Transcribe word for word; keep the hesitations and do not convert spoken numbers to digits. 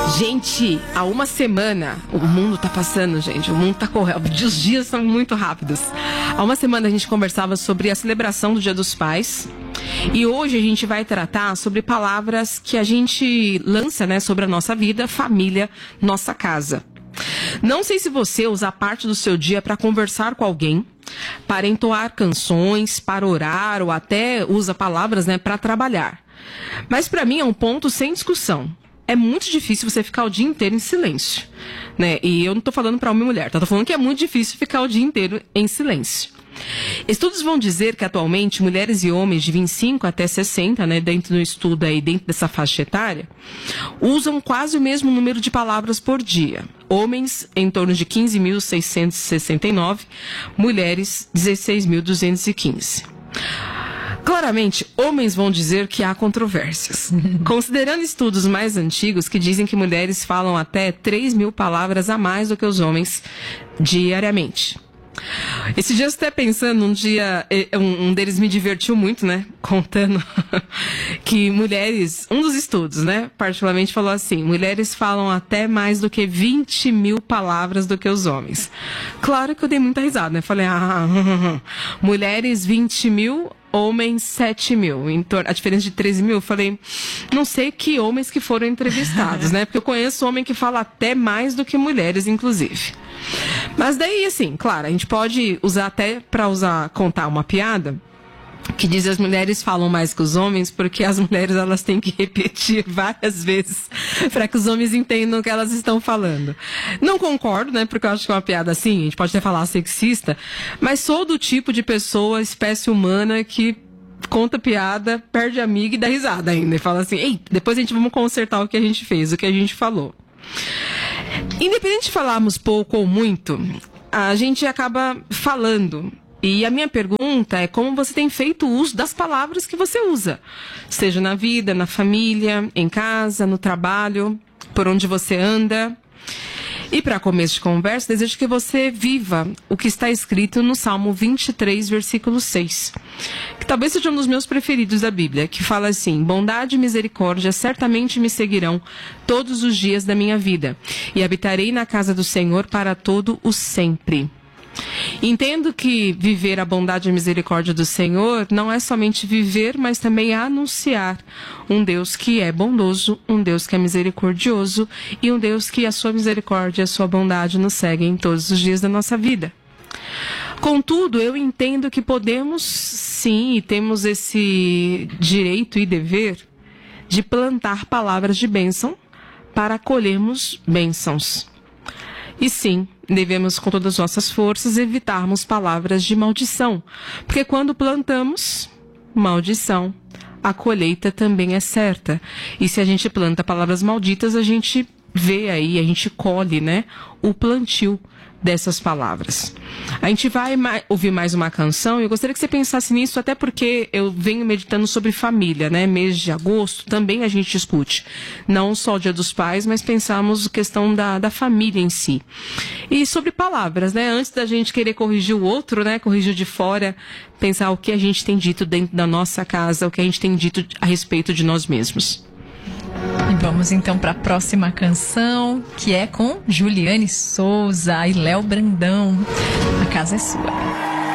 Gente, há uma semana, o mundo tá passando, gente, o mundo tá correndo, os dias são muito rápidos. Há uma semana a gente conversava sobre a celebração do Dia dos Pais. E hoje a gente vai tratar sobre palavras que a gente lança, né, sobre a nossa vida, família, nossa casa. Não sei se você usa parte do seu dia para conversar com alguém, para entoar canções, para orar ou até usa palavras, né, para trabalhar. Mas para mim é um ponto sem discussão. É muito difícil você ficar o dia inteiro em silêncio, né? E eu não estou falando para homem e mulher, tá? Tô falando que é muito difícil ficar o dia inteiro em silêncio. Estudos vão dizer que atualmente mulheres e homens de vinte e cinco até sessenta, né, dentro do estudo aí, dentro dessa faixa etária, usam quase o mesmo número de palavras por dia. Homens em torno de quinze mil seiscentos e sessenta e nove, mulheres dezesseis mil duzentos e quinze. Claramente, homens vão dizer que há controvérsias, considerando estudos mais antigos que dizem que mulheres falam até três mil palavras a mais do que os homens diariamente. Esse dia eu até pensando, um dia, um, um deles me divertiu muito, né, contando que mulheres, um dos estudos, né, particularmente falou assim, mulheres falam até mais do que vinte mil palavras do que os homens. Claro que eu dei muita risada, né, falei, ah, mulheres vinte mil, homens sete mil, a diferença de treze mil, eu falei, não sei que homens que foram entrevistados, né, porque eu conheço homem que fala até mais do que mulheres, inclusive. Mas daí, assim, claro, a gente pode usar até para usar, contar uma piada, que diz que as mulheres falam mais que os homens, porque as mulheres elas têm que repetir várias vezes para que os homens entendam o que elas estão falando. Não concordo, né, porque eu acho que é uma piada assim, a gente pode até falar sexista, mas sou do tipo de pessoa, espécie humana, que conta piada, perde amiga e dá risada ainda, e fala assim, ei, depois a gente vamos consertar o que a gente fez, o que a gente falou. Independente de falarmos pouco ou muito, a gente acaba falando. E a minha pergunta é como você tem feito uso das palavras que você usa. Seja na vida, na família, em casa, no trabalho, por onde você anda. E para começo de conversa, desejo que você viva o que está escrito no Salmo vinte e três, versículo seis. Que talvez seja um dos meus preferidos da Bíblia, que fala assim, bondade e misericórdia certamente me seguirão todos os dias da minha vida, e habitarei na casa do Senhor para todo o sempre. Entendo que viver a bondade e a misericórdia do Senhor não é somente viver, mas também anunciar um Deus que é bondoso, um Deus que é misericordioso e um Deus que a sua misericórdia e a sua bondade nos seguem todos os dias da nossa vida. Contudo, eu entendo que podemos sim, e temos esse direito e dever de plantar palavras de bênção para colhermos bênçãos. E sim, devemos com todas as nossas forças evitarmos palavras de maldição, porque quando plantamos maldição, a colheita também é certa. E se a gente planta palavras malditas, a gente vê aí, a gente colhe, né, o plantio dessas palavras. A gente vai mais, ouvir mais uma canção e eu gostaria que você pensasse nisso, até porque eu venho meditando sobre família, né? Mês de agosto também a gente discute, não só o Dia dos Pais, mas pensamos a questão da, da família em si. E sobre palavras, né? Antes da gente querer corrigir o outro, né? Corrigir de fora, pensar o que a gente tem dito dentro da nossa casa, o que a gente tem dito a respeito de nós mesmos. E vamos então para a próxima canção, que é com Juliane Souza e Léo Brandão. A casa é sua.